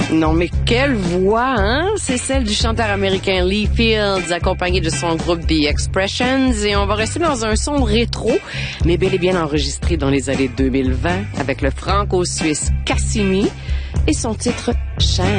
Non, mais quelle voix, hein? C'est celle du chanteur américain Lee Fields, accompagné de son groupe The Expressions. Et on va rester dans un son rétro, mais bel et bien enregistré dans les années 2020 avec le franco-suisse Cassini et son titre Shine.